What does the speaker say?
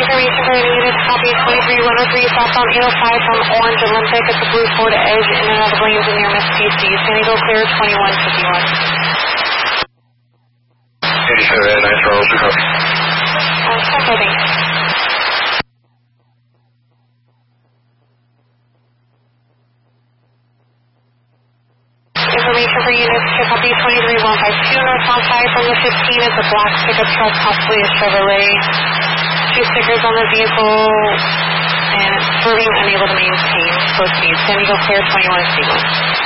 Information for any units, copy 23103, southbound 805 from Orange Olympic at the Blue Ford Edge in and out of lanes near Miss PC. San Diego clear 2151. 87, nice rolls, copy. Check, I think. Information for units, check copy 23152, northbound 5 from the 15 is a black pickup truck, possibly a Chevrolet. 2 stickers on the vehicle, and it's swerving, unable to maintain slow speed. San Diego clear 2151.